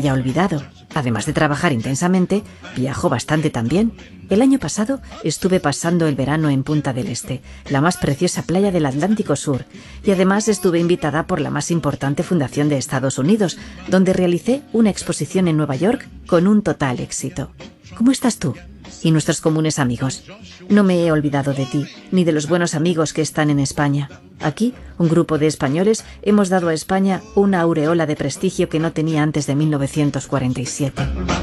haya olvidado. Además de trabajar intensamente, viajo bastante también. El año pasado estuve pasando el verano en Punta del Este, la más preciosa playa del Atlántico Sur, y además estuve invitada por la más importante fundación de Estados Unidos, donde realicé una exposición en Nueva York con un total éxito. ¿Cómo estás tú? Y nuestros comunes amigos. No me he olvidado de ti, ni de los buenos amigos que están en España. Aquí, un grupo de españoles hemos dado a España una aureola de prestigio que no tenía antes de 1947.